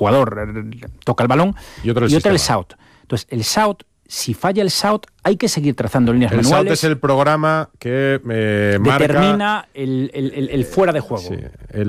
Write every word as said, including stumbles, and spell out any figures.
jugador toca el balón, y otro el, y otro el shout. Entonces, el shout, si falla el shout, hay que seguir trazando líneas el manuales. El shout es el programa que eh, determina marca... el, el, el, el fuera de juego. Sí, el